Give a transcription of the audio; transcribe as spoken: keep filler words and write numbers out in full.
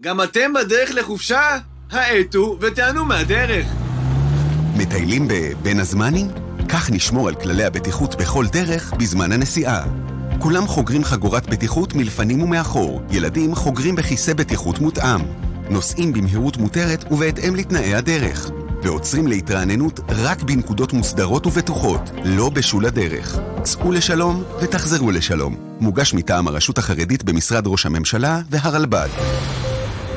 גם אתם בדרך לחופשה? האטו ותענו מהדרך. מטיילים בבין הזמנים? כך נשמור על כללי הבטיחות בכל דרך בזמן הנסיעה. כולם חוגרים חגורת בטיחות מלפנים ומאחור. ילדים חוגרים בכיסא בטיחות מותאם. נוסעים במהירות מותרת ובהתאם לתנאי הדרך. ועוצרים להתרעננות רק בנקודות מוסדרות ובטוחות, לא בשול הדרך. צאו לשלום ותחזרו לשלום. מוגש מטעם הרשות החרדית במשרד ראש הממשלה והרלב"ד.